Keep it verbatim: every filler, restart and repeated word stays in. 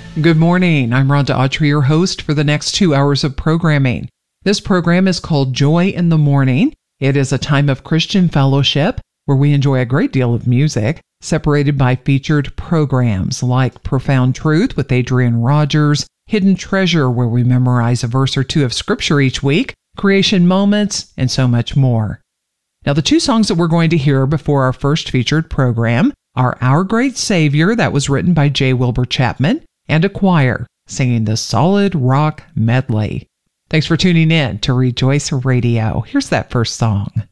Good morning. I'm Rhonda Autry, your host for the next two hours of programming. This program is called Joy in the Morning. It is a time of Christian fellowship where we enjoy a great deal of music, separated by featured programs like Profound Truth with Adrian Rogers, Hidden Treasure, where we memorize a verse or two of Scripture each week, Creation Moments, and so much more. Now, the two songs that we're going to hear before our first featured program are Our Great Savior, that was written by J. Wilbur Chapman, and a choir singing the Solid Rock Medley. Thanks for tuning in to Rejoice Radio. Here's that first song.